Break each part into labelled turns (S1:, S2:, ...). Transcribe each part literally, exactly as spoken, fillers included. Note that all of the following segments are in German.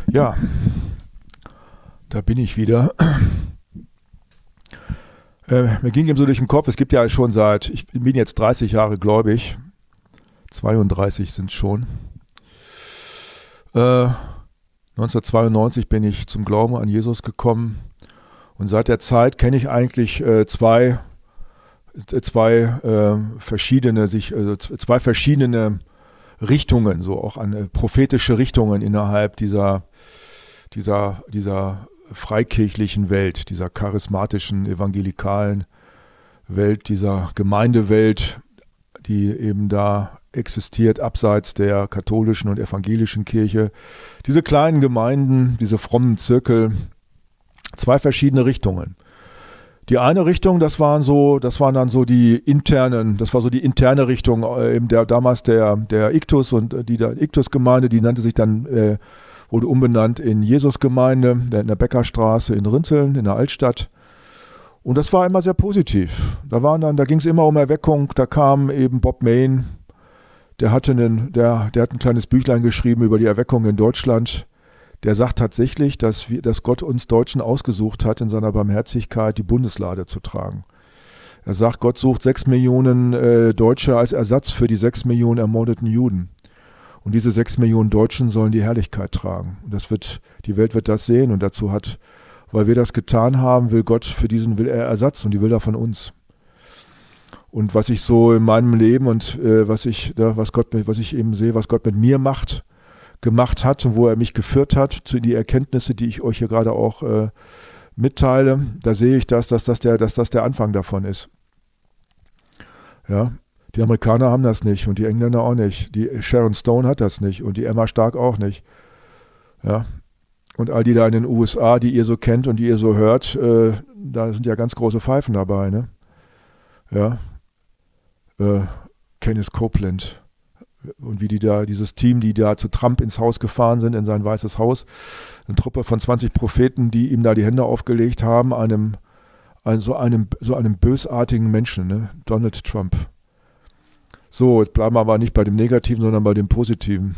S1: Ja, da bin ich wieder. Äh, mir ging ihm so durch den Kopf, es gibt ja schon seit, ich bin jetzt dreißig Jahre gläubig, zweiunddreißig sind es schon. Äh, neunzehnhundertzweiundneunzig bin ich zum Glauben an Jesus gekommen und seit der Zeit kenne ich eigentlich äh, zwei, zwei äh, verschiedene, sich, also zwei verschiedene Richtungen, so auch an äh, prophetische Richtungen innerhalb dieser, dieser, dieser freikirchlichen Welt, dieser charismatischen, evangelikalen Welt, dieser Gemeindewelt, die eben da existiert, abseits der katholischen und evangelischen Kirche. Diese kleinen Gemeinden, diese frommen Zirkel, zwei verschiedene Richtungen. Die eine Richtung, das waren so, das waren dann so die internen, das war so die interne Richtung, eben der, damals der, der Iktus und die der Iktus-Gemeinde, die nannte sich dann, äh, wurde umbenannt in Jesus-Gemeinde, in der Beckerstraße in Rinteln, in der Altstadt. Und das war immer sehr positiv. Da waren dann, da ging es immer um Erweckung, da kam eben Bob Mayne, der hatte einen, der, der hat ein kleines Büchlein geschrieben über die Erweckung in Deutschland. Der sagt tatsächlich, dass, wir, dass Gott uns Deutschen ausgesucht hat, in seiner Barmherzigkeit die Bundeslade zu tragen. Er sagt, Gott sucht sechs Millionen äh, Deutsche als Ersatz für die sechs Millionen ermordeten Juden. Und diese sechs Millionen Deutschen sollen die Herrlichkeit tragen. Und das wird, die Welt wird das sehen. Und dazu hat, weil wir das getan haben, will Gott für diesen, will er Ersatz und die will er von uns. Und was ich so in meinem Leben und äh, was ich, ja, was Gott, was ich eben sehe, was Gott mit mir macht, gemacht hat und wo er mich geführt hat, zu die Erkenntnisse, die ich euch hier gerade auch äh, mitteile, da sehe ich das, dass das der, dass das der Anfang davon ist. Ja, die Amerikaner haben das nicht und die Engländer auch nicht. Die Sharon Stone hat das nicht und die Emma Stark auch nicht. Ja, und all die da in den U S A, die ihr so kennt und die ihr so hört, äh, da sind ja ganz große Pfeifen dabei, ne? Ja, äh, Kenneth Copeland. Und wie die da, dieses Team, die da zu Trump ins Haus gefahren sind, in sein Weißes Haus, eine Truppe von zwanzig Propheten, die ihm da die Hände aufgelegt haben, einem, ein, so, einem so einem bösartigen Menschen, ne? Donald Trump. So, jetzt bleiben wir aber nicht bei dem Negativen, sondern bei dem Positiven.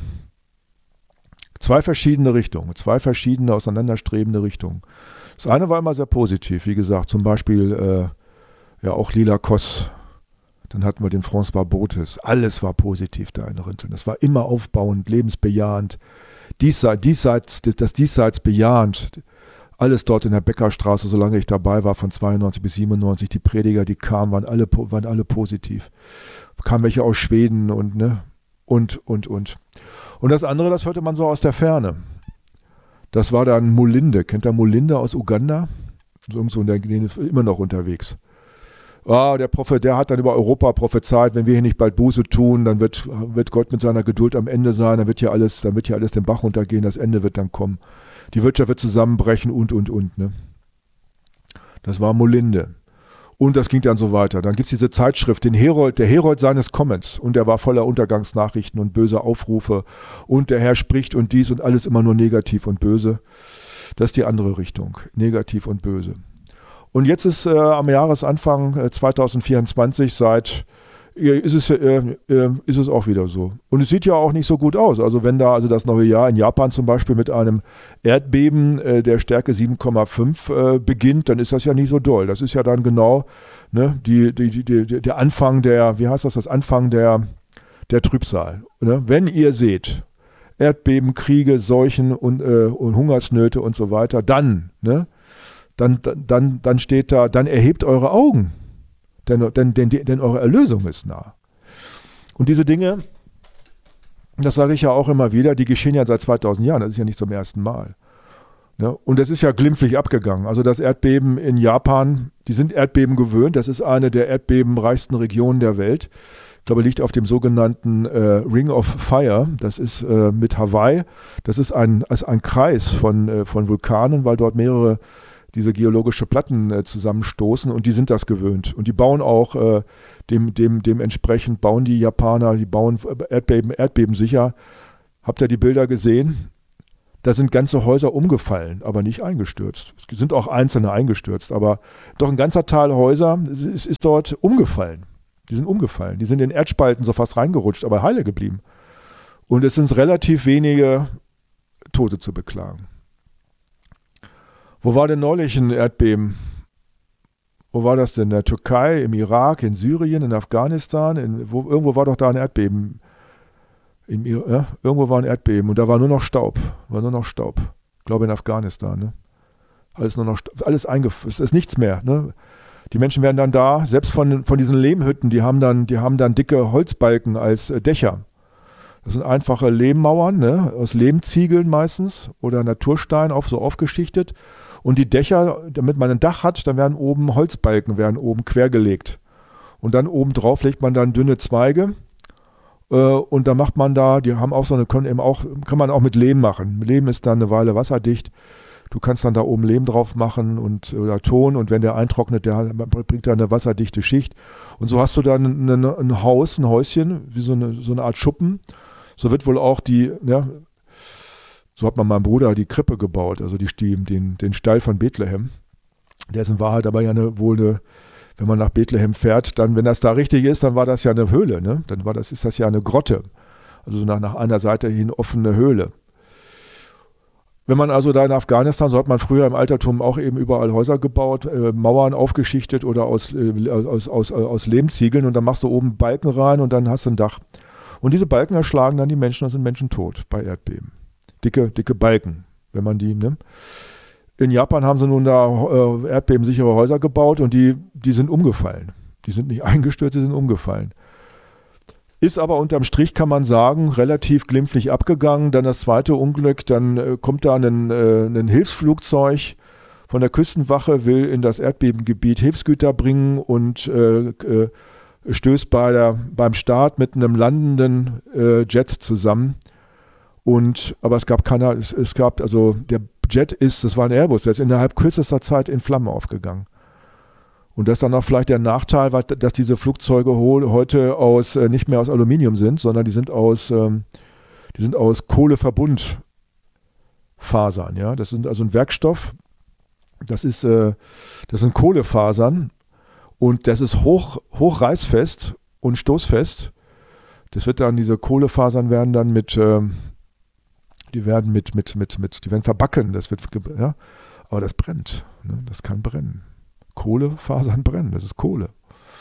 S1: Zwei verschiedene Richtungen, zwei verschiedene auseinanderstrebende Richtungen. Das eine war immer sehr positiv, wie gesagt, zum Beispiel äh, ja auch Lila Koss. Dann hatten wir den François Bothes. Alles war positiv da in Rinteln. Das war immer aufbauend, lebensbejahend, diesseits, diesseits, das Diesseits bejahend. Alles dort in der Beckerstraße, solange ich dabei war, von zweiundneunzig bis siebenundneunzig, die Prediger, die kamen, waren alle, waren alle positiv. Kamen welche aus Schweden und, ne, und, und, und. Und das andere, das hörte man so aus der Ferne. Das war dann Mulinde. Kennt ihr Mulinde aus Uganda? So, der ist immer noch unterwegs. Ah, der Prophet, der hat dann über Europa prophezeit, wenn wir hier nicht bald Buße tun, dann wird, wird Gott mit seiner Geduld am Ende sein, dann wird hier alles, dann wird hier alles den Bach runtergehen, das Ende wird dann kommen. Die Wirtschaft wird zusammenbrechen und, und, und. Ne? Das war Mulinde. Und das ging dann so weiter. Dann gibt es diese Zeitschrift, den Herold, der Herold seines Kommens. Und der war voller Untergangsnachrichten und böse Aufrufe. Und der Herr spricht und dies und alles immer nur negativ und böse. Das ist die andere Richtung, negativ und böse. Und jetzt ist äh, am Jahresanfang äh, zwanzig vierundzwanzig, seit äh, ist, es, äh, äh, ist es auch wieder so. Und es sieht ja auch nicht so gut aus. Also wenn da also das neue Jahr in Japan zum Beispiel mit einem Erdbeben äh, der Stärke sieben Komma fünf äh, beginnt, dann ist das ja nicht so doll. Das ist ja dann genau ne, die, die, die, die, der Anfang der, wie heißt das, das Anfang der, der Trübsal. Ne? Wenn ihr seht, Erdbeben, Kriege, Seuchen und, äh, und Hungersnöte und so weiter, dann, ne? Dann, dann, dann steht da, dann erhebt eure Augen, denn, denn, denn, denn eure Erlösung ist nah. Und diese Dinge, das sage ich ja auch immer wieder, die geschehen ja seit zweitausend Jahren, das ist ja nicht zum ersten Mal. Ne? Und das ist ja glimpflich abgegangen. Also das Erdbeben in Japan, die sind Erdbeben gewöhnt, das ist eine der erdbebenreichsten Regionen der Welt. Ich glaube, liegt auf dem sogenannten äh, Ring of Fire, das ist äh, mit Hawaii, das ist ein, also ein Kreis von, äh, von Vulkanen, weil dort mehrere diese geologische Platten äh, zusammenstoßen und die sind das gewöhnt. Und die bauen auch äh, dem, dem, dementsprechend bauen die Japaner, die bauen Erdbeben, Erdbeben sicher. Habt ihr die Bilder gesehen? Da sind ganze Häuser umgefallen, aber nicht eingestürzt. Es sind auch einzelne eingestürzt, aber doch ein ganzer Teil Häuser ist, ist dort umgefallen. Die sind umgefallen. Die sind in Erdspalten so fast reingerutscht, aber heile geblieben. Und es sind relativ wenige Tote zu beklagen. Wo war denn neulich ein Erdbeben? Wo war das denn? In der Türkei, im Irak, in Syrien, in Afghanistan? In, wo, irgendwo war doch da ein Erdbeben. Im, ja, irgendwo war ein Erdbeben und da war nur noch Staub. War nur noch Staub. Ich glaube in Afghanistan. Ne? Alles nur noch Staub, alles eingefroren. Es ist nichts mehr. Ne? Die Menschen werden dann da, selbst von, von diesen Lehmhütten, die haben dann, die haben dann dicke Holzbalken als äh, Dächer. Das sind einfache Lehmmauern, ne? Aus Lehmziegeln meistens oder Naturstein auf, so aufgeschichtet. Und die Dächer, damit man ein Dach hat, dann werden oben Holzbalken, werden oben quergelegt. Und dann oben drauf legt man dann dünne Zweige. Äh, und da macht man da, die haben auch so eine, können eben auch, kann man auch mit Lehm machen. Lehm ist dann eine Weile wasserdicht. Du kannst dann da oben Lehm drauf machen und, oder Ton. Und wenn der eintrocknet, der bringt dann eine wasserdichte Schicht. Und so hast du dann ein, ein Haus, ein Häuschen, wie so eine, so eine Art Schuppen. So wird wohl auch die, ja, so hat man meinem Bruder die Krippe gebaut, also die, den, den Stall von Bethlehem. Der ist in Wahrheit aber ja eine, wohl eine, wenn man nach Bethlehem fährt, dann, wenn das da richtig ist, dann war das ja eine Höhle, ne? Dann war das, ist das ja eine Grotte. Also nach, nach einer Seite hin offene Höhle. Wenn man also da in Afghanistan, so hat man früher im Altertum auch eben überall Häuser gebaut, äh, Mauern aufgeschichtet oder aus, äh, aus, aus, aus Lehmziegeln und dann machst du oben Balken rein und dann hast du ein Dach. Und diese Balken erschlagen dann die Menschen, dann sind Menschen tot bei Erdbeben. Dicke, dicke Balken, wenn man die nimmt. In Japan haben sie nun da äh, erdbebensichere Häuser gebaut und die, die sind umgefallen. Die sind nicht eingestürzt, die sind umgefallen. Ist aber unterm Strich, kann man sagen, relativ glimpflich abgegangen. Dann das zweite Unglück, dann äh, kommt da ein, äh, ein Hilfsflugzeug von der Küstenwache, will in das Erdbebengebiet Hilfsgüter bringen und äh, äh, stößt bei der, beim Start mit einem landenden äh, Jet zusammen. Und, aber es gab keiner, es, es gab, also der Jet ist, das war ein Airbus, der ist innerhalb kürzester Zeit in Flammen aufgegangen. Und das ist dann auch vielleicht der Nachteil, weil, dass diese Flugzeuge heute aus, äh, nicht mehr aus Aluminium sind, sondern die sind aus, ähm, die sind aus Kohleverbundfasern. Ja? Das sind also ein Werkstoff, das ist, äh, das sind Kohlefasern und das ist hoch, hochreißfest und stoßfest. Das wird dann, diese Kohlefasern werden dann mit, ähm, die werden mit, mit, mit, mit, die werden verbacken, das wird, ja, aber das brennt, ne? Das kann brennen. Kohlefasern brennen, das ist Kohle.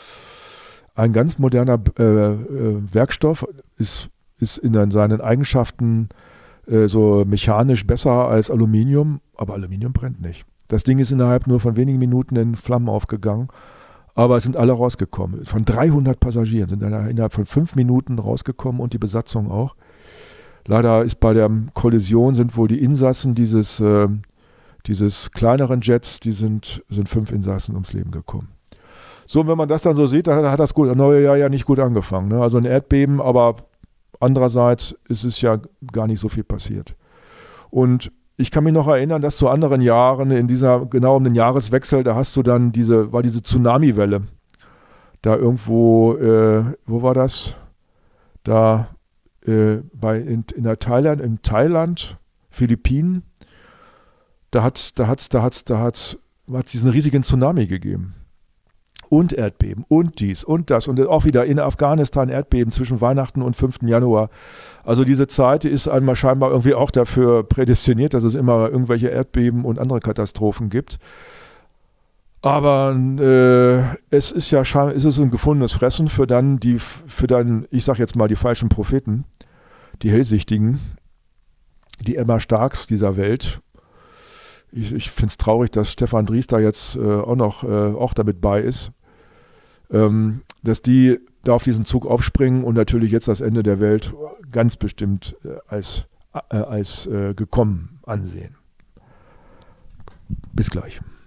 S1: Ein ganz moderner äh, äh, Werkstoff ist, ist in seinen Eigenschaften äh, so mechanisch besser als Aluminium, aber Aluminium brennt nicht. Das Ding ist innerhalb nur von wenigen Minuten in Flammen aufgegangen, aber es sind alle rausgekommen. Von dreihundert Passagieren sind innerhalb von fünf Minuten rausgekommen und die Besatzung auch. Leider ist bei der Kollision sind wohl die Insassen dieses äh, Dieses kleineren Jets, die sind, sind fünf Insassen ums Leben gekommen. So, und wenn man das dann so sieht, dann hat das gut, neue Jahr ja nicht gut angefangen. Ne? Also ein Erdbeben, aber andererseits ist es ja gar nicht so viel passiert. Und ich kann mich noch erinnern, dass zu anderen Jahren, in dieser, genau um den Jahreswechsel, da hast du dann diese, war diese Tsunami-Welle. Da irgendwo, äh, wo war das? Da äh, bei, in, in der Thailand, in Thailand, Philippinen. Da hat da hat's, da hat's, da hat's, hat's diesen riesigen Tsunami gegeben. Und Erdbeben und dies und das. Und auch wieder in Afghanistan Erdbeben zwischen Weihnachten und fünften Januar. Also diese Zeit ist einmal scheinbar irgendwie auch dafür prädestiniert, dass es immer irgendwelche Erdbeben und andere Katastrophen gibt. Aber äh, es ist ja scheinbar, ist es ein gefundenes Fressen für dann die, für dann, ich sag jetzt mal, die falschen Propheten, die Hellsichtigen, die Emma Starks dieser Welt. Ich, ich finde es traurig, dass Stefan Dries da jetzt äh, auch noch äh, auch damit bei ist, ähm, dass die da auf diesen Zug aufspringen und natürlich jetzt das Ende der Welt ganz bestimmt äh, als, äh, als äh, gekommen ansehen. Bis gleich.